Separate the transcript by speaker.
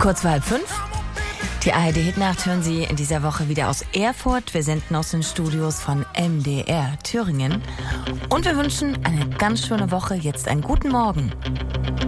Speaker 1: Kurz vor 4:30. Die ARD-Hitnacht hören Sie in dieser Woche wieder aus Erfurt. Wir senden aus den Studios von MDR Thüringen. Und wir wünschen eine ganz schöne Woche. Jetzt einen guten Morgen.